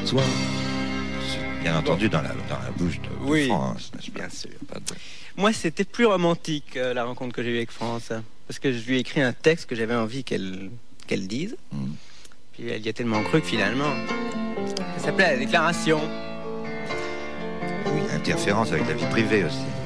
toi. C'est bien entendu dans la bouche de Oui, France, n'est-ce pas? bien sûr. Pas de- Moi, c'était plus romantique, la rencontre que j'ai eue avec France. Parce que je lui ai écrit un texte que j'avais envie qu'elle dise. Puis elle y a tellement cru que finalement, ça s'appelait La Déclaration. Oui, interférence avec la vie privée aussi.